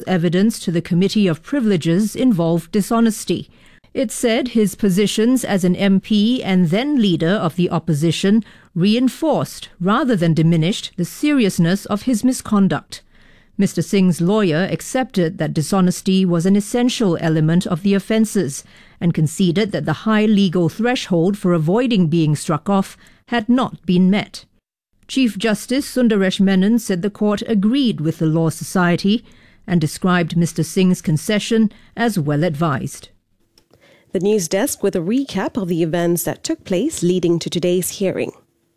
evidence to the Committee of Privileges involved dishonesty. It said his positions as an MP and then leader of the opposition reinforced rather than diminished the seriousness of his misconduct. Mr. Singh's lawyer accepted that dishonesty was an essential element of the offences and conceded that the high legal threshold for avoiding being struck off had not been met. Chief Justice Sundaresh Menon said the court agreed with the Law Society and described Mr. Singh's concession as well advised. The news desk with a recap of the events that took place leading to today's hearing.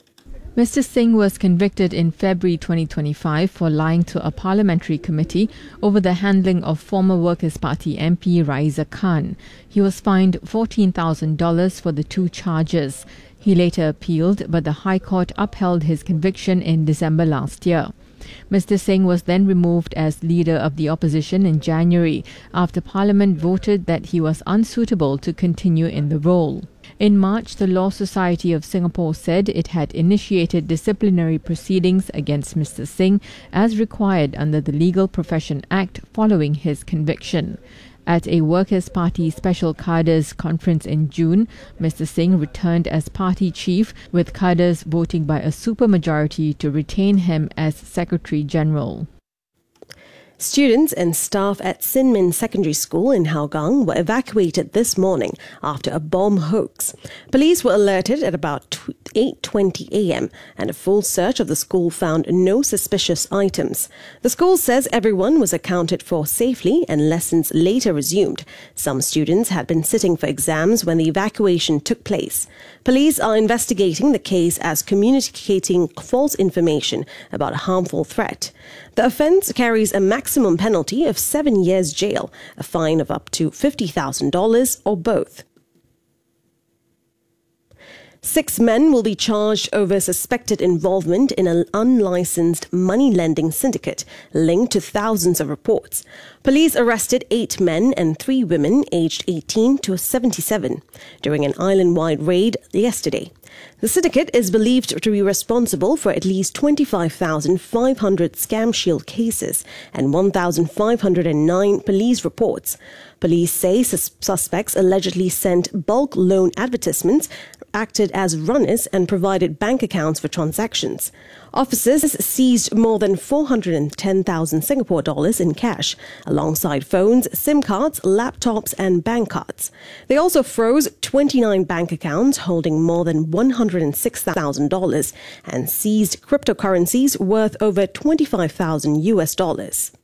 Mr. Singh was convicted in February 2025 for lying to a parliamentary committee over the handling of former Workers' Party MP Raisa Khan. He was fined $14,000 for the two charges. He later appealed, but the High Court upheld his conviction in December last year. Mr. Singh was then removed as leader of the opposition in January after Parliament voted that he was unsuitable to continue in the role. In March, the Law Society of Singapore said it had initiated disciplinary proceedings against Mr. Singh as required under the Legal Profession Act following his conviction. At a Workers' Party Special Cadres conference in June, Mr. Singh returned as party chief, with cadres voting by a supermajority to retain him as Secretary General. Students and staff at Sin Min Secondary School in Hougang were evacuated this morning after a bomb hoax. Police were alerted at about 8:20 a.m. and a full search of the school found no suspicious items. The school says everyone was accounted for safely and lessons later resumed. Some students had been sitting for exams when the evacuation took place. Police are investigating the case as communicating false information about a harmful threat. The offence carries a maximum penalty of 7 years jail, a fine of up to $50,000 or both. 6 men will be charged over suspected involvement in an unlicensed money-lending syndicate linked to thousands of reports. Police arrested 8 men and 3 women aged 18 to 77 during an island-wide raid yesterday. The syndicate is believed to be responsible for at least 25,500 scam shield cases and 1,509 police reports. Police say suspects allegedly sent bulk loan advertisements, acted as runners and provided bank accounts for transactions. Officers seized more than 410,000 Singapore dollars in cash, alongside phones, SIM cards, laptops and bank cards. They also froze 29 bank accounts holding more than $106,000 and seized cryptocurrencies worth over $25,000.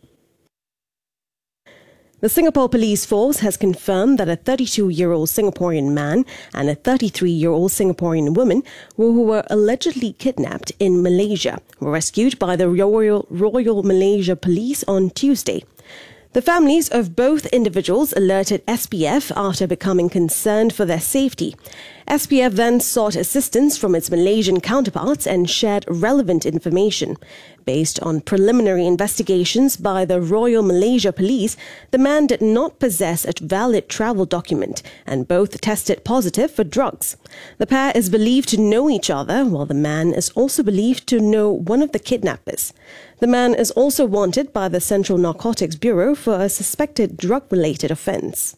The Singapore Police Force has confirmed that a 32-year-old Singaporean man and a 33-year-old Singaporean woman who were allegedly kidnapped in Malaysia were rescued by the Royal Malaysia Police on Tuesday. The families of both individuals alerted SPF after becoming concerned for their safety. SPF then sought assistance from its Malaysian counterparts and shared relevant information. Based on preliminary investigations by the Royal Malaysia Police, the man did not possess a valid travel document and both tested positive for drugs. The pair is believed to know each other, while the man is also believed to know one of the kidnappers. The man is also wanted by the Central Narcotics Bureau for a suspected drug-related offence.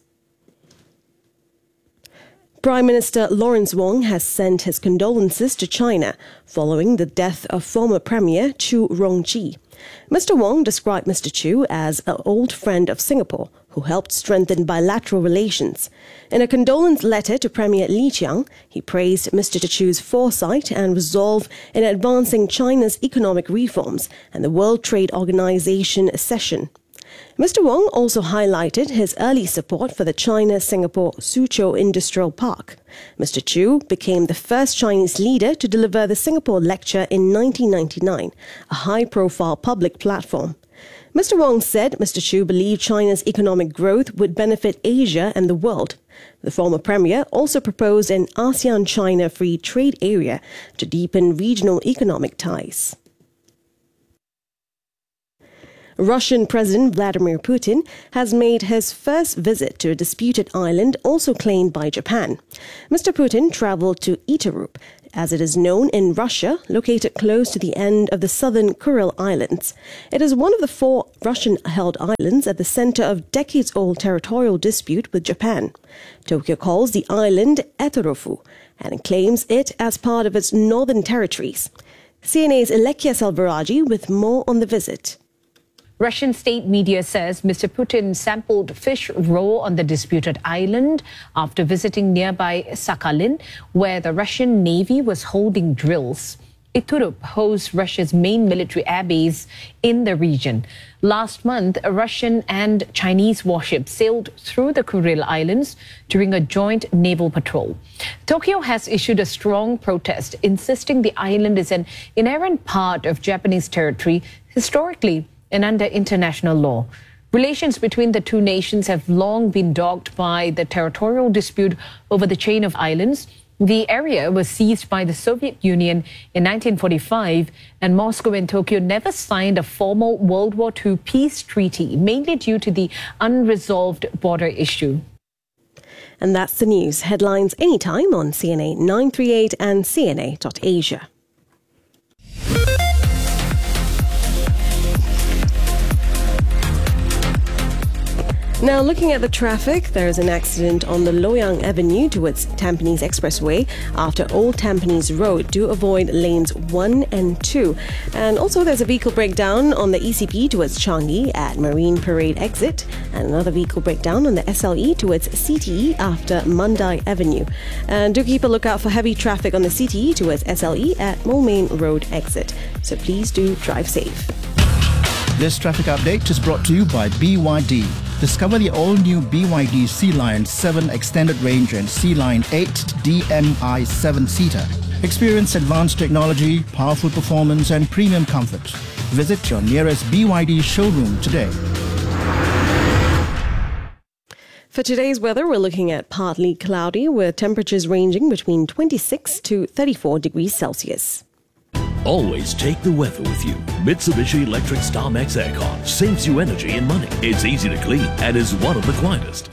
Prime Minister Lawrence Wong has sent his condolences to China following the death of former Premier Chu Rongji. Mr. Wong described Mr. Chu as an old friend of Singapore who helped strengthen bilateral relations. In a condolence letter to Premier Li Qiang, he praised Mr. Chu's foresight and resolve in advancing China's economic reforms and the World Trade Organization accession. Mr. Wong also highlighted his early support for the China-Singapore Suzhou Industrial Park. Mr. Chu became the first Chinese leader to deliver the Singapore Lecture in 1999, a high-profile public platform. Mr. Wong said Mr. Chu believed China's economic growth would benefit Asia and the world. The former premier also proposed an ASEAN-China free trade area to deepen regional economic ties. Russian President Vladimir Putin has made his first visit to a disputed island also claimed by Japan. Mr. Putin travelled to Itarup, as it is known in Russia, located close to the end of the southern Kuril Islands. It is one of the 4 Russian-held islands at the center of decades-old territorial dispute with Japan. Tokyo calls the island Etarofu and claims it as part of its northern territories. CNA's Alekia Salvaragi with more on the visit. Russian state media says Mr. Putin sampled fish raw on the disputed island after visiting nearby Sakhalin, where the Russian Navy was holding drills. Iturup hosts Russia's main military airbase in the region. Last month, a Russian and Chinese warship sailed through the Kuril Islands during a joint naval patrol. Tokyo has issued a strong protest, insisting the island is an inherent part of Japanese territory historically and under international law. Relations between the two nations have long been dogged by the territorial dispute over the chain of islands. The area was seized by the Soviet Union in 1945, and Moscow and Tokyo never signed a formal World War II peace treaty, mainly due to the unresolved border issue. And that's the news. Headlines anytime on CNA 938 and CNA.Asia. Now, looking at the traffic, there is an accident on the Loyang Avenue towards Tampines Expressway after Old Tampines Road. Do avoid lanes 1 and 2. And also there's a vehicle breakdown on the ECP towards Changi at Marine Parade exit, and another vehicle breakdown on the SLE towards CTE after Mandai Avenue. And do keep a lookout for heavy traffic on the CTE towards SLE at Moulmein Road exit. So please do drive safe. This traffic update is brought to you by BYD. Discover the all-new BYD Sea-Line 7 Extended Range and Sea-Line 8 DMI 7-seater. Experience advanced technology, powerful performance and premium comfort. Visit your nearest BYD showroom today. For today's weather, we're looking at partly cloudy with temperatures ranging between 26 to 34 degrees Celsius. Always take the weather with you. Mitsubishi Electric StarMax Aircon saves you energy and money. It's easy to clean and is one of the quietest.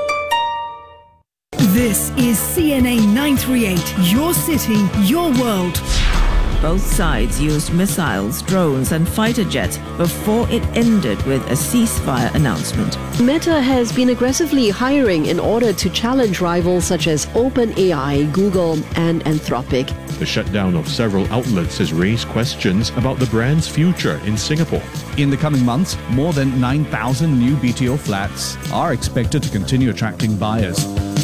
This is CNA 938, your city, your world. Both sides used missiles, drones and fighter jets before it ended with a ceasefire announcement. Meta has been aggressively hiring in order to challenge rivals such as OpenAI, Google and Anthropic. The shutdown of several outlets has raised questions about the brand's future in Singapore. In the coming months, more than 9,000 new BTO flats are expected to continue attracting buyers.